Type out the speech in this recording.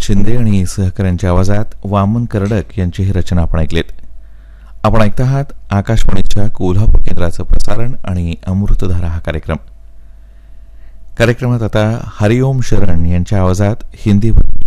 शिंदे आणि सहकाऱ्यांच्या आवाजात वामन कर्डक यांची ही रचना आपण ऐकलीत. आपण ऐकत आहात आकाशवाणीच्या कोल्हापूर केंद्राचं प्रसारण आणि अमृतधारा हा कार्यक्रमात आता हरिओम शरण यांच्या आवाजात हिंदी